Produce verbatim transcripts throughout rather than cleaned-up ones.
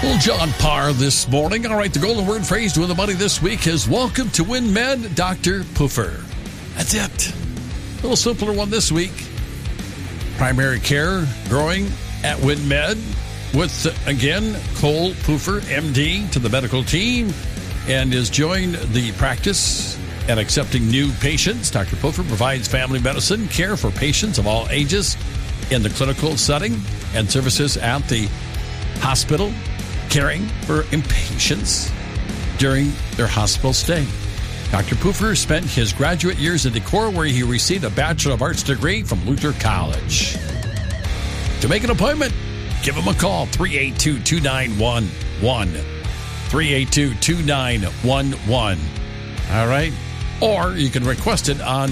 Well, John Parr this morning. All right, the golden word phrase to win the money this week is welcome to WinMed, Doctor Puffer. That's it. A little simpler one this week. Primary care growing at WinMed with, again, Cole Puffer, M D, to the medical team, and has joined the practice and accepting new patients. Doctor Puffer provides family medicine care for patients of all ages in the clinical setting and services at the hospital, caring for inpatients during their hospital stay. Doctor Puffer spent his graduate years in decor, where he received a Bachelor of Arts degree from Luther College. To make an appointment, give him a call, three eight two, two nine one one. three eight two, two nine one one. All right? Or you can request it on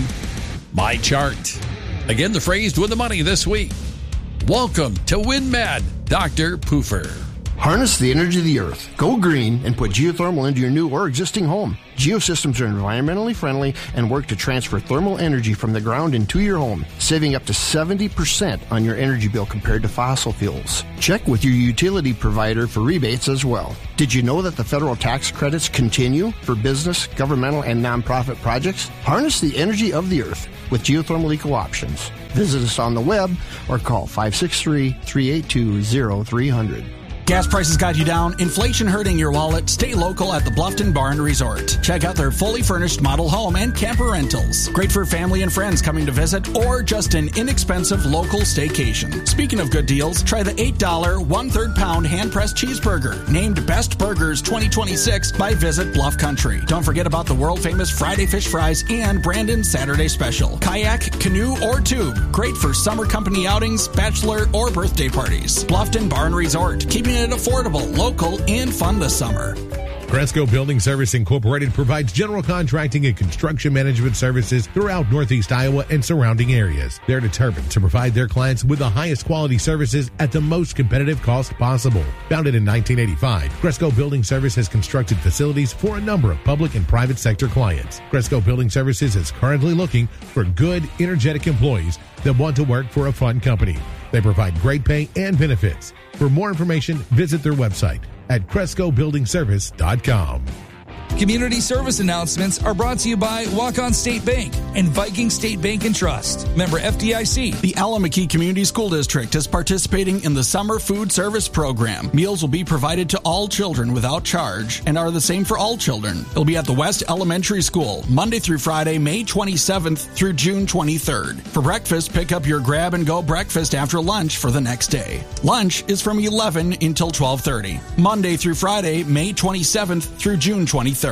My Chart. Again, the phrase to win the money this week. Welcome to WinMed, Doctor Puffer. Harness the energy of the earth. Go green and put geothermal into your new or existing home. Geosystems are environmentally friendly and work to transfer thermal energy from the ground into your home, saving up to seventy percent on your energy bill compared to fossil fuels. Check with your utility provider for rebates as well. Did you know that the federal tax credits continue for business, governmental, and nonprofit projects? Harness the energy of the earth with geothermal eco options. Visit us on the web or call five six three, three eight two, zero three zero zero. Gas prices got you down, inflation hurting your wallet. Stay local at the Bluffton Bar and Resort. Check out their fully furnished model home and camper rentals. Great for family and friends coming to visit, or just an inexpensive local staycation. Speaking of good deals, try the eight dollars one-third pound hand-pressed cheeseburger, named Best Burgers twenty twenty-six by Visit Bluff Country. Don't forget about the world-famous Friday Fish Fries and Brandon's Saturday Special. Kayak, canoe, or tube. Great for summer company outings, bachelor, or birthday parties. Bluffton Bar and Resort. Keeping it affordable, local, and fun this summer. Cresco Building Service Incorporated provides general contracting and construction management services throughout Northeast Iowa and surrounding areas. They're determined to provide their clients with the highest quality services at the most competitive cost possible. Founded in nineteen eighty-five, Cresco Building Service has constructed facilities for a number of public and private sector clients. Cresco Building Services is currently looking for good, energetic employees that want to work for a fun company. They provide great pay and benefits. For more information, visit their website at Cresco Building Service dot com. Community service announcements are brought to you by Walk-On State Bank and Viking State Bank and Trust. Member F D I C. The Alameda Community School District is participating in the Summer Food Service Program. Meals will be provided to all children without charge and are the same for all children. It'll be at the West Elementary School, Monday through Friday, May twenty-seventh through June twenty-third. For breakfast, pick up your grab-and-go breakfast after lunch for the next day. Lunch is from eleven until twelve thirty. Monday through Friday, May twenty-seventh through June twenty-third.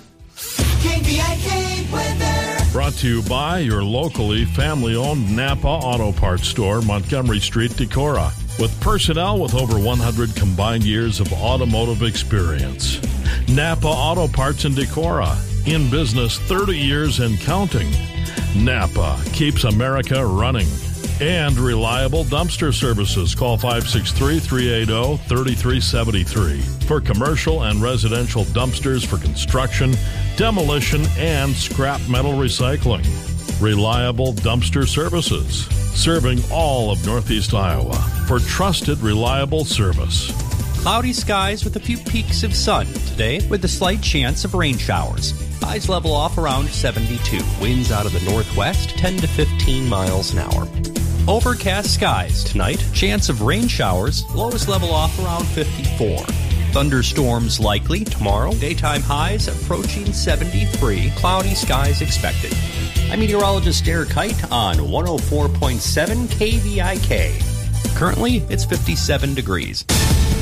K V I K weather. Brought to you by your locally family-owned Napa Auto Parts store, Montgomery Street, Decorah. With personnel with over one hundred combined years of automotive experience. Napa Auto Parts in Decorah. In business thirty years and counting. Napa keeps America running. And reliable dumpster services. Call five six three, three eight zero, three three seven three for commercial and residential dumpsters for construction, demolition, and scrap metal recycling. Reliable dumpster services. Serving all of Northeast Iowa for trusted, reliable service. Cloudy skies with a few peaks of sun today with a slight chance of rain showers. Highs level off around seventy-two. Winds out of the northwest, ten to fifteen miles an hour. Overcast skies tonight. Chance of rain showers. Lows level off around fifty-four. Thunderstorms likely tomorrow. Daytime highs approaching seventy-three. Cloudy skies expected. I'm meteorologist Derek Kite on one oh four point seven K V I K. Currently, it's fifty-seven degrees.